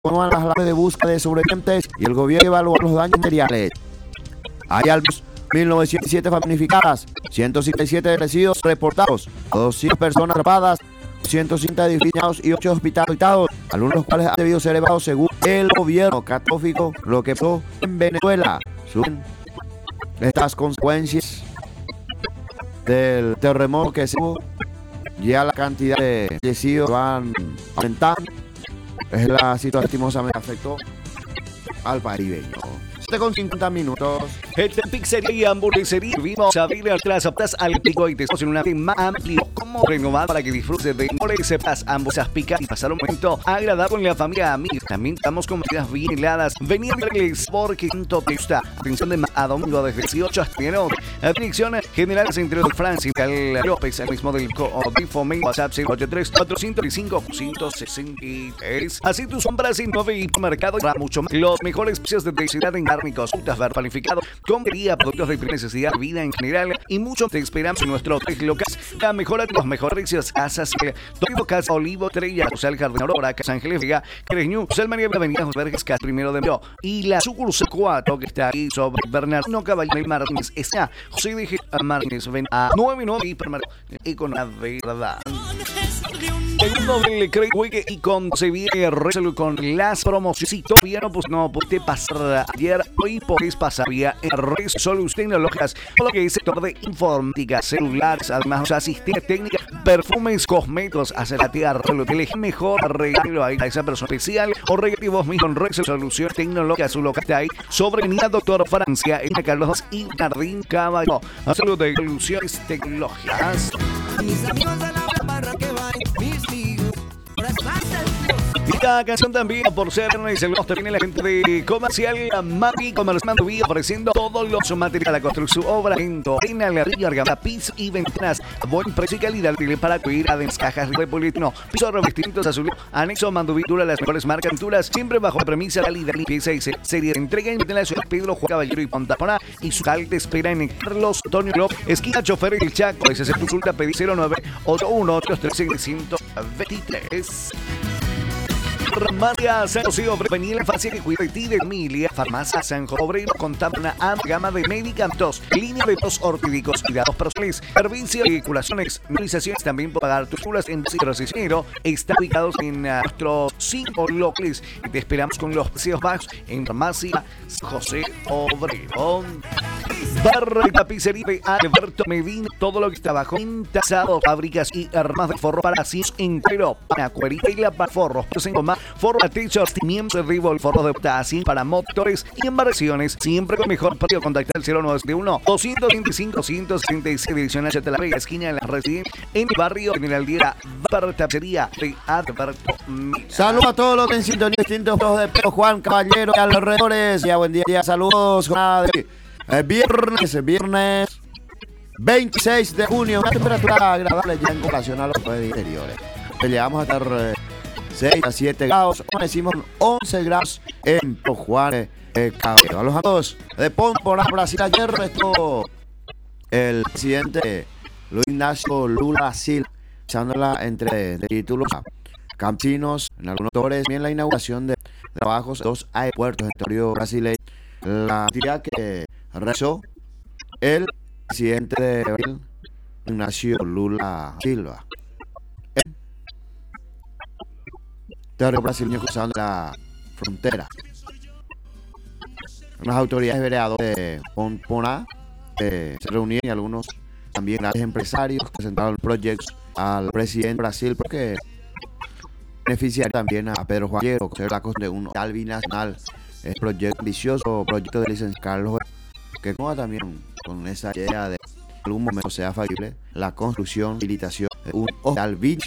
continúan las labores de búsqueda de sobrevivientes y el gobierno evalúa los daños materiales. Hay al menos 1.907 damnificadas, 157 residuos reportados, 200 personas atrapadas, 250 edificios y 8 hospitalizados, algunos de los cuales han debido ser elevados según el gobierno católico. Lo que pasó en Venezuela, suben estas consecuencias del terremoto que se hubo. Ya la cantidad de fallecidos van aumentando. Es la situación lastimosamente afectó al país. 7:50. Este Pizzería y Hamburguesería vimos a abrir las aptas al pico y te en una tema amplio como renovada para que disfrutes de mejores cepas, hamburguesas picas y pasar un momento agradable con la familia amiga. También estamos con medidas bien heladas. Venid a verles porque tanto te gusta. Atención de a domingo desde 18 hasta enero. Dirección general Centro de Francia, López, el mismo del Código Mail, WhatsApp 083 405 163. Así tus compras en nuevo hipermercado para mucho más. Los mejores precios de densidad en cárnicos, frutas, planificado, comería, productos de primera necesidad, vida en general y mucho. Te esperamos en nuestro hotel local. La mejora de los mejores precios. Casas, Olivo, Casa Olivo, Trella, José Jardín Aurora, Casa Ángeles, Vega, Creñú, José María Avenida José Verges, Casa Primero de Mayo. Y la sucursal 4 que está ahí sobre Bernardino Caballero Martínez. Está José de Martínez, ven a 99 hipermercado y con la verdad. Segundo del Craig Week y con Sevilla Resolu con las promociones. Si todavía no pudiste pasar ayer, hoy podés pasar vía Resoluciones Tecnológicas, todo lo que es sector de informática, celulares, además asistencia técnica, perfumes, cosméticos, hacia la tierra, elegir mejor regalo a esa persona especial o regalo vos mismo en Resoluciones Tecnológicas, su local está ahí sobre Avenida Doctor Francia, en Carlos y Jardín Caballo. Saludos de Soluciones Tecnológicas. Mis amigos de la barra que van, mis amigos, y esta canción también por ser viernes, el gusto viene la gente de Comercial Mati Comerciando Vía ofreciendo todos los materiales de construcción, obra, en la ría, argamasa, piso y ventanas, buen precio y calidad para cuidar además cajas de polietileno, pisos revestimientos azul, anexo, manduvitura, las mejores marcas, pinturas, siempre bajo la premisa calidad, limpieza y serie de entrega en la ciudad Pedro Juan Caballero y Pontapona y su cal te espera en Carlos Antonio López, esquina Chofer el Chaco, ese es el consulta, pedí 0981-835-123. Farmacia San José Obrero, venía la fase que cuida de ti de familia. Farmacia San José Obrero contaba una amplia gama de medicamentos, línea de tos ortopédicos, cuidados personales, servicios de curaciones, movilizaciones. También por pagar tus curas en Cicrocicero. Están ubicados en nuestros 5 locales. Te esperamos con los precios bajos en Farmacia San José Obrero. Barra y tapicería de Alberto Medina, todo lo que está bajo entasado, fábricas y armas de forro para asientos en cuero, para cuerita y la para forros, presento más forro a techos, miembros de Ribol, forro de taxi para motores y embarcaciones, siempre con mejor precio. Contactar al 0971 225 166 dirección hacia la Vega, esquina de la residencia en el barrio General Diera. Barra tapicería de Alberto Medina. Saludos a todos los que en sintonía distintos de Pedro Juan Caballero y alrededores. Ya buen día, saludos. Viernes 26 de junio, una temperatura agradable ya en comparación a los días anteriores. Llegamos a estar 6 a 7 grados, amanecimos 11 grados en Juan Caballero. A los amigos de Pompona, Brasil, ayer estuvo el presidente Luis Ignacio Lula Silva, echándola entre de títulos a campesinos, en algunos sectores, también la inauguración de trabajos en 2 aeropuertos en territorio brasileño. La actividad que realizó el presidente de Brasil, Ignacio Lula Silva. El territorio brasileño cruzando la frontera. Unas autoridades vereadores de Pompona se reunieron y algunos también grandes empresarios presentaron proyectos al presidente de Brasil porque beneficiaría también a Pedro Juan Caballero, que es la cosa de un hospital binacional. Es proyecto ambicioso, proyecto de licenciado Carlos, que como también con esa idea de en algún momento sea factible la construcción, habilitación de un hospital